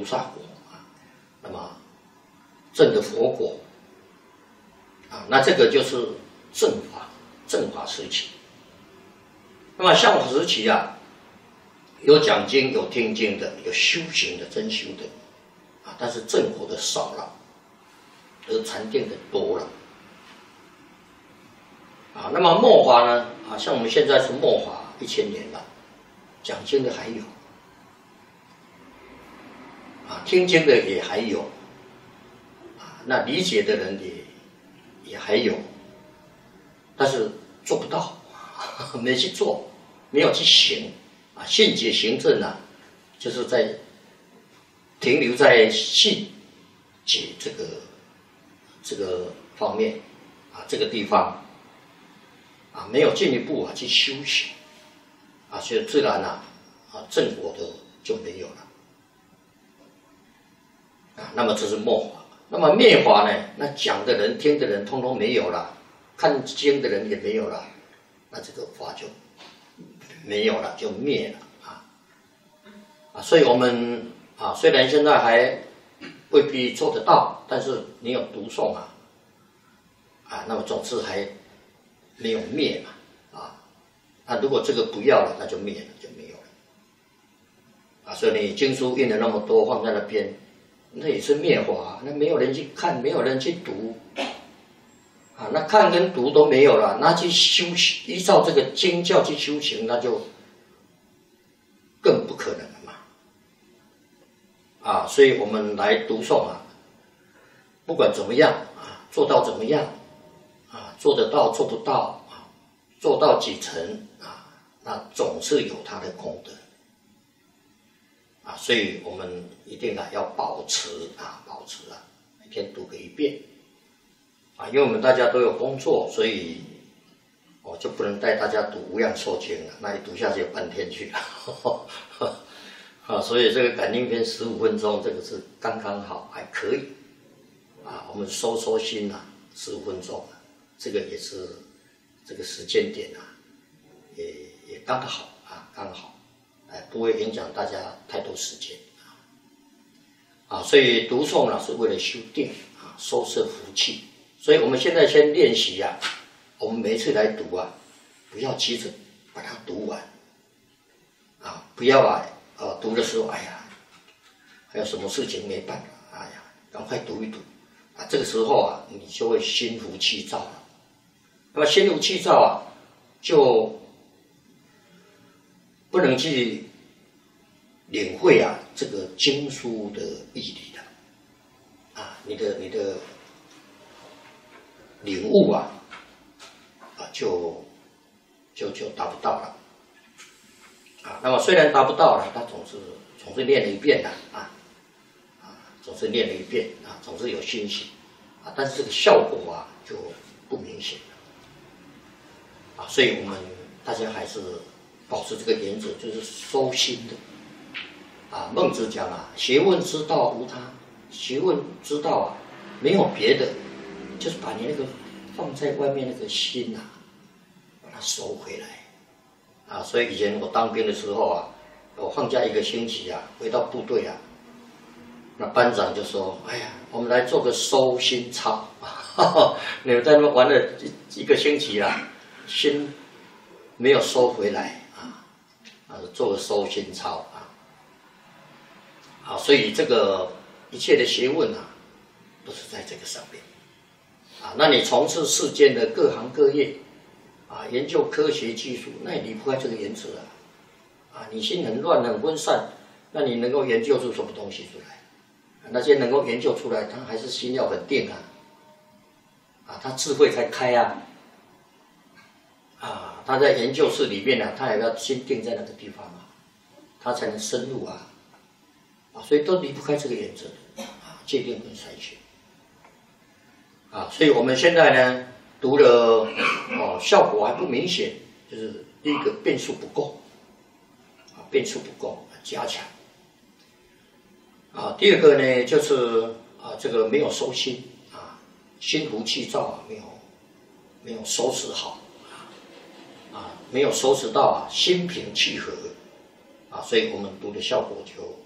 菩萨果啊，那么证的佛果啊，那这个就是正法时期。那么相法时期啊，有讲经、有听经的，有修行的、真修的啊，但是正果的少了，而禅定的多了啊。那么末法呢啊，像我们现在是末法1000年了，讲经的还有啊，听经的也还有啊，那理解的人也还有，但是做不到，没去做，没有去行啊。信解行证啊，就是在停留在信解这个方面啊，这个地方啊，没有进一步啊去修行啊，所以自然啊正果的就没有了啊。那么这是末法。那么灭法呢？那讲的人、听的人，通通没有了，看经的人也没有了，那这个法就没有了，就灭了啊。所以我们啊，虽然现在还未必做得到，但是你有读诵啊，那么总是还没有灭嘛啊。那如果这个不要了，那就灭了，就没有了啊。所以你经书印了那么多放在那边，那也是灭法，那没有人去看，没有人去读啊，那看跟读都没有了，那去修行，依照这个经教去修行，那就更不可能了嘛啊。所以我们来读诵啊，不管怎么样啊，做到怎么样啊，做得到做不到啊，做到几成啊，那总是有它的功德啊。所以我们一定要保持每天读个1遍啊。因为我们大家都有工作，所以我就不能带大家读无量寿经了，那一读下去半天去了啊。所以这个感应篇15分钟，这个是刚刚好，还可以啊。我们收心啊，15分钟这个也是这个时间点啊，也刚好啊，刚好。不会影响大家太多时间啊。所以读诵呢是为了修定啊，收摄福气。所以我们现在先练习啊，我们每一次来读啊，不要急着把它读完啊，不要读的时候哎呀，还有什么事情没办法，哎呀，赶快读一读啊。这个时候啊，你就会心浮气躁了。那么心浮气躁啊，就不能去领会啊这个经书的义理的啊，你的领悟啊就达不到了啊。那么虽然达不到了，他总是念了1遍的总是念了1遍啊，总是有欣喜啊，但是这个效果啊就不明显了啊。所以我们大家还是保持这个原则，就是收心的啊。孟子讲啊，学问之道无他，学问之道啊，没有别的，就是把你那个放在外面那个心啊，把它收回来啊。所以以前我当兵的时候啊，我放假1个星期啊，回到部队啊，那班长就说：“哎呀，我们来做个收心操，你们在那边玩了1个星期啦，心没有收回来。”做个收心操啊，所以这个一切的学问啊，都是在这个上面啊。那你从事世间的各行各业啊，研究科学技术，那也离不开这个原则啊。你心很乱很分散，那你能够研究出什么东西出来？那些能够研究出来，他还是心要很定啊，他智慧才开啊。他在研究室里面呢，他也要心定在那个地方他才能深入所以都离不开这个原则戒定跟善学所以我们现在呢读了效果还不明显，就是第一个变数不够加强第二个呢就是这个没有收心心浮气躁没有收拾好没有收拾到心平气和所以我们读的效果就